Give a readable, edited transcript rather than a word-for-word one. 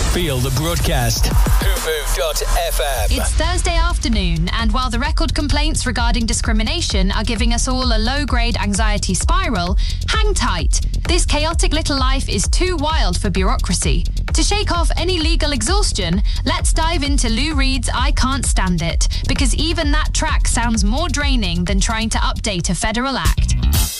Feel the broadcast. Hooboo.fm. It's Thursday afternoon, and while the record complaints regarding discrimination are giving us all a low-grade anxiety spiral, hang tight. This chaotic little life is too wild for bureaucracy. To shake off any legal exhaustion, let's dive into Lou Reed's I Can't Stand It, because even that track sounds more draining than trying to update a federal act.